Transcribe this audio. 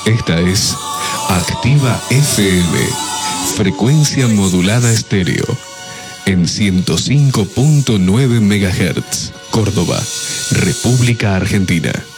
Esta es Activa FM, frecuencia modulada estéreo, en 105.9 MHz, Córdoba, República Argentina.